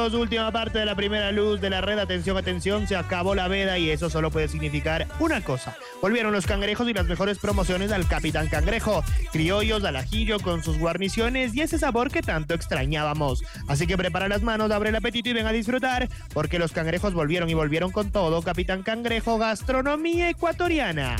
Última parte de la primera luz de la red. Atención, atención, se acabó la veda y eso solo puede significar una cosa. Volvieron los cangrejos y las mejores promociones al Capitán Cangrejo. Criollos al ajillo con sus guarniciones y ese sabor que tanto extrañábamos. Así que prepara las manos, abre el apetito y ven a disfrutar, porque los cangrejos volvieron y volvieron con todo. Capitán Cangrejo, gastronomía ecuatoriana.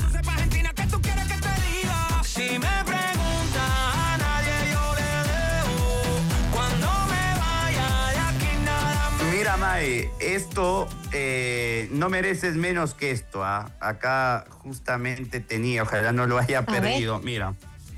Si me pregunta a nadie yo le debo, cuando me vaya de aquí nada me... Mira, Mae, esto no mereces menos que esto, ¿ah? Acá justamente tenía, ojalá no lo haya perdido. Mira,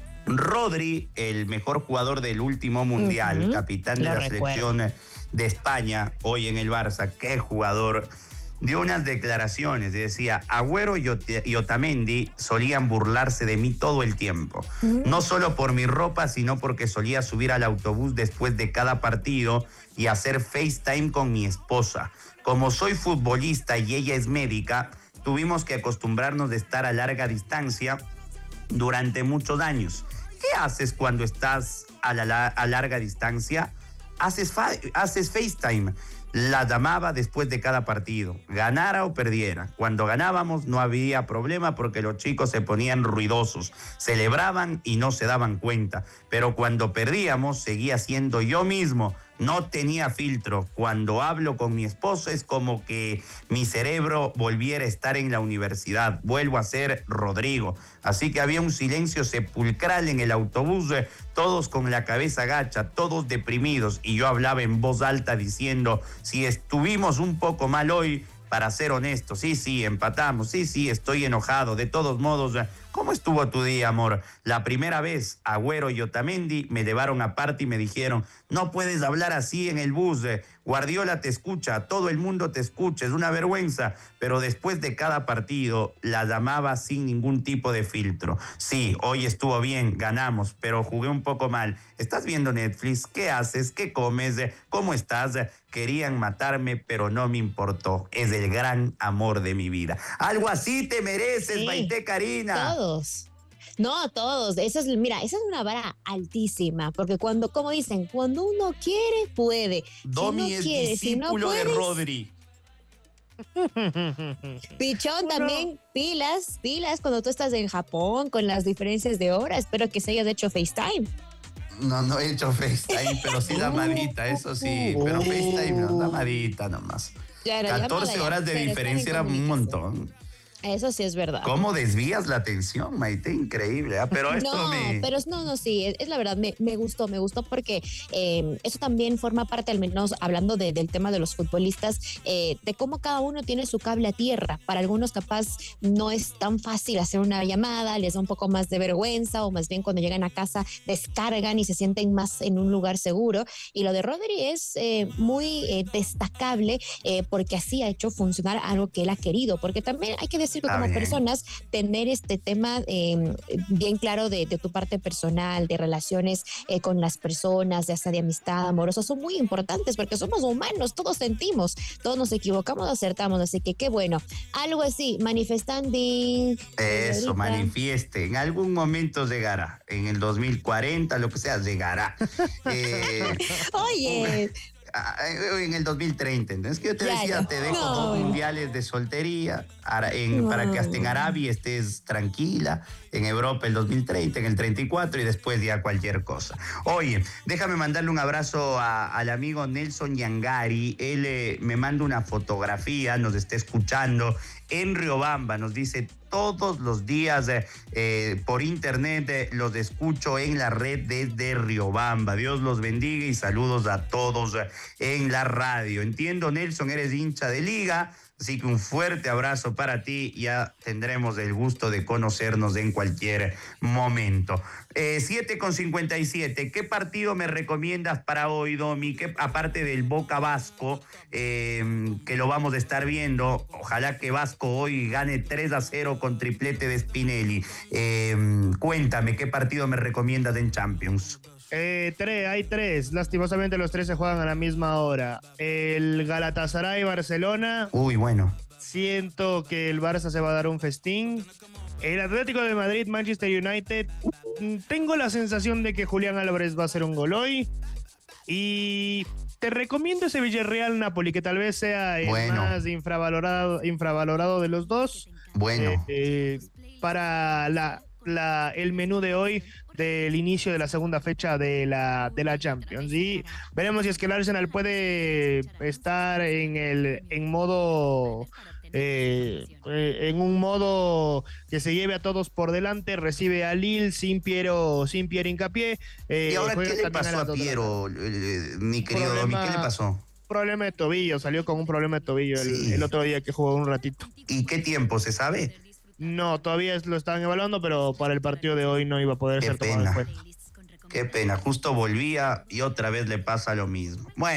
Rodri, el mejor jugador del último mundial, capitán de la selección de España, hoy en el Barça, qué jugador. Dio unas declaraciones, decía, Agüero y Otamendi solían burlarse de mí todo el tiempo. No solo por mi ropa, sino porque solía subir al autobús después de cada partido y hacer FaceTime con mi esposa. Como soy futbolista y ella es médica, tuvimos que acostumbrarnos de estar a larga distancia durante muchos años. ¿Qué haces cuando estás a larga distancia? Haces FaceTime. La llamaba después de cada partido, ganara o perdiera. Cuando ganábamos no había problema porque los chicos se ponían ruidosos, celebraban y no se daban cuenta. Pero cuando perdíamos seguía siendo yo mismo, no tenía filtro. Cuando hablo con mi esposo es como que mi cerebro volviera a estar en la universidad. Vuelvo a ser Rodrigo. Así que había un silencio sepulcral en el autobús, todos con la cabeza gacha, todos deprimidos. Y yo hablaba en voz alta diciendo, si estuvimos un poco mal hoy, para ser honesto, sí, empatamos, sí, estoy enojado. De todos modos, ¿cómo estuvo tu día, amor? La primera vez, Agüero y Otamendi me llevaron aparte y me dijeron, no puedes hablar así en el bus, Guardiola te escucha, todo el mundo te escucha, es una vergüenza. Pero después de cada partido, la llamaba sin ningún tipo de filtro. Sí, hoy estuvo bien, ganamos, pero jugué un poco mal. ¿Estás viendo Netflix? ¿Qué haces? ¿Qué comes? ¿Cómo estás? Querían matarme, pero no me importó. Es el gran amor de mi vida. Algo así te mereces, sí, Maite Karina. Todos. No, todos. Mira, esa es una vara altísima, porque como dicen, cuando uno quiere, puede. Domi si no es quiere, discípulo si no de Rodri. Pichón, también pilas cuando tú estás en Japón con las diferencias de hora. Espero que se hayas hecho FaceTime. No he hecho FaceTime, pero sí llamadita, eso sí. Pero FaceTime no, llamadita nomás. 14 horas de diferencia era un montón. Eso sí es verdad. ¿Cómo desvías la atención, Maite? Increíble, ¿eh? Pero esto sí, es la verdad, me gustó porque eso también forma parte, al menos hablando del tema de los futbolistas, de cómo cada uno tiene su cable a tierra. Para algunos capaz no es tan fácil hacer una llamada, les da un poco más de vergüenza, o más bien cuando llegan a casa descargan y se sienten más en un lugar seguro. Y lo de Rodri es muy destacable porque así ha hecho funcionar algo que él ha querido, porque también hay que decir que como personas tener este tema bien claro de tu parte personal, de relaciones con las personas, ya sea de amistad, amorosa, son muy importantes porque somos humanos, todos sentimos, todos nos equivocamos, acertamos, así que qué bueno. Algo así, manifestando. Eso, manifieste. En algún momento llegará, en el 2040, lo que sea, llegará. Oye. En el 2030, entonces que yo te decía, te dejo 2 mundiales de soltería para que hasta en Arabia estés tranquila, en Europa el 2030, en el 34 y después ya cualquier cosa. Oye, déjame mandarle un abrazo al amigo Nelson Yangari. Él me manda una fotografía, nos está escuchando en Riobamba, nos dice: todos los días por internet los escucho en la red desde Riobamba. Dios los bendiga y saludos a todos en la radio. Entiendo, Nelson, eres hincha de Liga, así que un fuerte abrazo para ti. Ya tendremos el gusto de conocernos en cualquier momento. 7:57. ¿Qué partido me recomiendas para hoy, Domi? Aparte del Boca Vasco, que lo vamos a estar viendo, ojalá que Vasco hoy gane 3-0 con triplete de Spinelli. Cuéntame, ¿qué partido me recomiendas en Champions? Hay 3. Lastimosamente los 3 se juegan a la misma hora. El Galatasaray-Barcelona. Uy, bueno. Siento que el Barça se va a dar un festín. El Atlético de Madrid, Manchester United. Tengo la sensación de que Julián Álvarez va a hacer un gol hoy. Y te recomiendo ese Villarreal-Napoli, que tal vez sea el más infravalorado de los dos. Bueno. Para el menú de hoy del inicio de la segunda fecha de la Champions, y veremos si es que el Arsenal puede estar en un modo que se lleve a todos por delante. Recibe a Lille sin Pierre Hincapié. ¿Y ahora qué le pasó a Piero, mi querido Domi? ¿Qué le pasó? Problema de tobillo, salió con un problema de tobillo el otro día que jugó un ratito. ¿Y qué tiempo se sabe? No, todavía lo estaban evaluando, pero para el partido de hoy no iba a poder ser tomado en cuenta. Qué pena, justo volvía y otra vez le pasa lo mismo. Bueno.